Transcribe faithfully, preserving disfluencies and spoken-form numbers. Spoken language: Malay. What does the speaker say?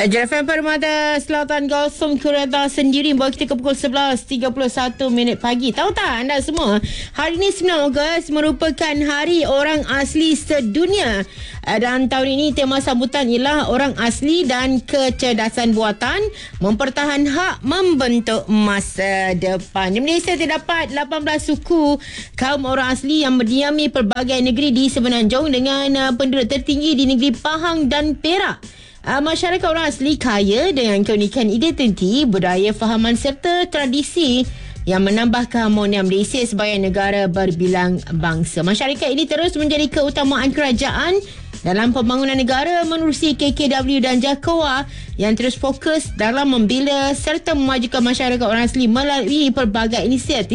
J F M Permata Selatan Gulsum Kureta sendiri bawa kita ke pukul sebelas tiga puluh satu minit pagi. Tahu tak anda semua, hari ini sembilan Ogos merupakan Hari Orang Asli Sedunia. Dan tahun ini tema sambutan ialah Orang Asli dan Kecerdasan Buatan Mempertahan Hak Membentuk Masa Depan. Di Malaysia terdapat lapan belas suku kaum orang asli yang berdiami pelbagai negeri di Semenanjung dengan penduduk tertinggi di negeri Pahang dan Perak. Uh, masyarakat orang asli kaya dengan keunikan identiti, budaya, fahaman serta tradisi yang menambah keharmonian Malaysia sebagai negara berbilang bangsa. Masyarakat ini terus menjadi keutamaan kerajaan dalam pembangunan negara menerusi K K W dan JAKAWA yang terus fokus dalam membina serta memajukan masyarakat orang asli melalui pelbagai inisiatif